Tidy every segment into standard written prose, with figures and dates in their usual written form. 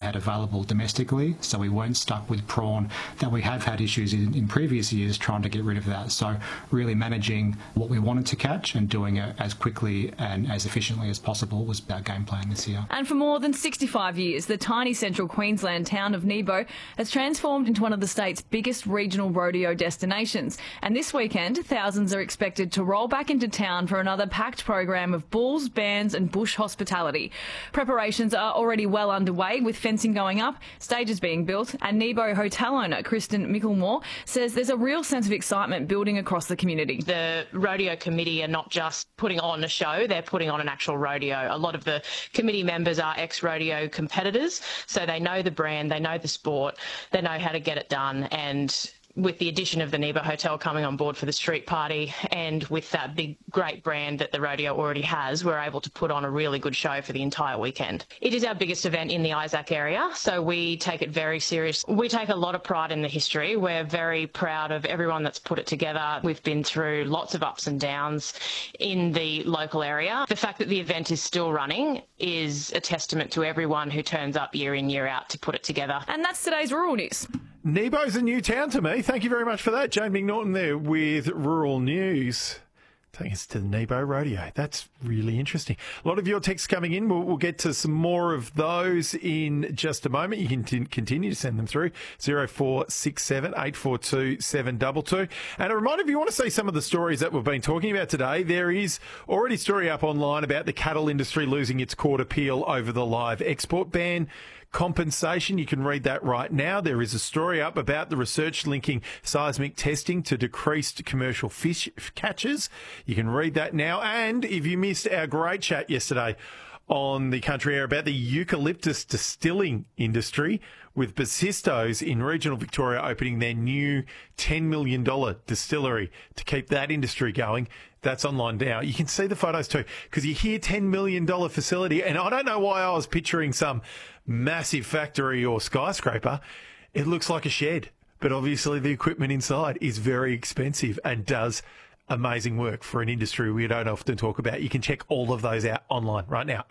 had available domestically, so we weren't stuck with prawn that we have had issues in previous years trying to get rid of that. So really managing what we wanted to catch and doing it as quickly and as efficiently as possible was our game plan this year. And for more than 65 years, the tiny central Queensland town of Nebo has transformed into one of the state's biggest regional rodeo destinations. And this weekend, thousands are expected to roll back into town for another packed program of bulls, bands and bush hospitality. Preparations are already well underway, with fencing going up, stages being built, and Nebo hotel owner Kristen Micklemore says there's a real sense of excitement building across the community. The rodeo committee are not just putting on a show, they're putting on an actual rodeo. A lot of the committee members are ex-rodeo competitors, so they know the brand, they know the sport, they know how to get it done. And with the addition of the Nebo Hotel coming on board for the street party, and with that big, great brand that the rodeo already has, we're able to put on a really good show for the entire weekend. It is our biggest event in the Isaac area, so we take it very serious. We take a lot of pride in the history. We're very proud of everyone that's put it together. We've been through lots of ups and downs in the local area. The fact that the event is still running is a testament to everyone who turns up year in, year out to put it together. And that's today's Rural News. Nebo's a new town to me. Thank you very much for that. Jane McNaughton there with Rural News. Taking us to the Nebo Rodeo. That's really interesting. A lot of your texts coming in. We'll get to some more of those in just a moment. You can continue to send them through 0467 842 722. And a reminder, if you want to see some of the stories that we've been talking about today, there is already a story up online about the cattle industry losing its court appeal over the live export ban compensation. You can read that right now. There is a story up about the research linking seismic testing to decreased commercial fish catches. You can read that now. And if you missed our great chat yesterday on the Country Air about the eucalyptus distilling industry, with Basistos in regional Victoria opening their new $10 million distillery to keep that industry going. That's online now. You can see the photos too, because you hear $10 million facility, and I don't know why I was picturing some massive factory or skyscraper. It looks like a shed, but obviously the equipment inside is very expensive and does amazing work for an industry we don't often talk about. You can check all of those out online right now,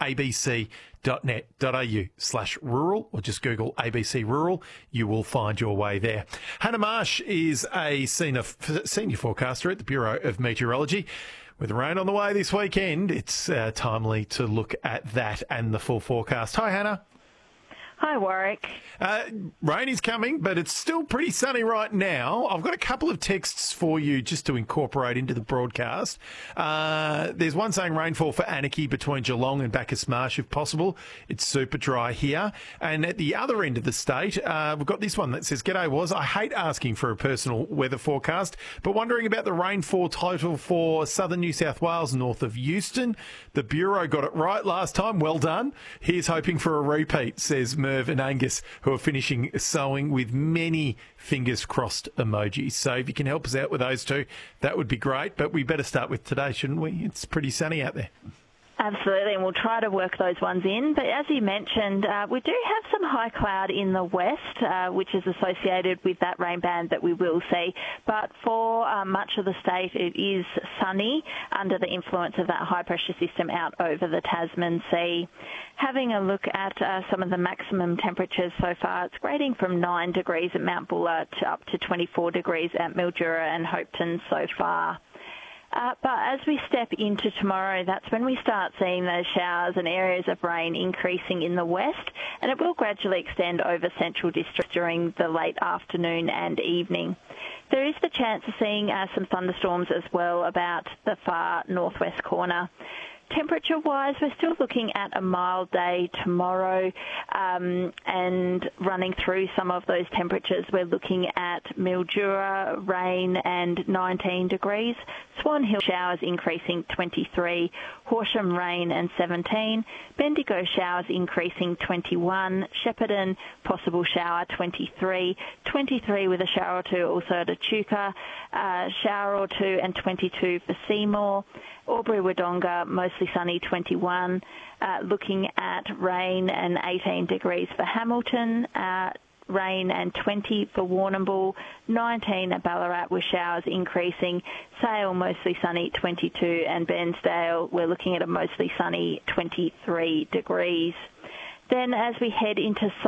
abc.net.au/rural, or just Google ABC Rural. You will find your way there. Hannah Marsh is a senior forecaster at the Bureau of Meteorology. With rain on the way this weekend, it's timely to look at that and the full forecast. Hi, Hannah. Hi, Warwick. Rain is coming, but it's still pretty sunny right now. I've got a couple of texts for you just to incorporate into the broadcast. There's one saying rainfall for Anakie between Geelong and Bacchus Marsh, if possible. It's super dry here. And at the other end of the state, we've got this one that says, G'day, Was. I hate asking for a personal weather forecast, but wondering about the rainfall total for southern New South Wales, north of Euston. The Bureau got it right last time. Well done. Here's hoping for a repeat, says Merv and Angus, who are finishing sowing with many fingers crossed emojis. So if you can help us out with those two, that would be great. But we better start with today, shouldn't we? It's pretty sunny out there. Absolutely, and we'll try to work those ones in. But as you mentioned, we do have some high cloud in the west, which is associated with that rain band that we will see. But for much of the state, it is sunny under the influence of that high-pressure system out over the Tasman Sea. Having a look at some of the maximum temperatures so far, it's grading from 9 degrees at Mount Buller to up to 24 degrees at Mildura and Hopeton so far. But as we step into tomorrow, that's when we start seeing those showers and areas of rain increasing in the west, and it will gradually extend over central districts during the late afternoon and evening. There is the chance of seeing some thunderstorms as well about the far northwest corner. Temperature-wise, we're still looking at a mild day tomorrow, and running through some of those temperatures, we're looking at Mildura, rain and 19 degrees, Swan Hill showers increasing 23, Horsham rain and 17, Bendigo showers increasing 21, Shepparton possible shower 23, 23 with a shower or two also at Echuca, shower or two and 22 for Seymour, Albury-Wodonga, mostly sunny, 21. Looking at rain and 18 degrees for Hamilton, rain and 20 for Warrnambool, 19 at Ballarat with showers increasing, Sale mostly sunny, 22, and Bairnsdale, we're looking at a mostly sunny 23 degrees. Then as we head into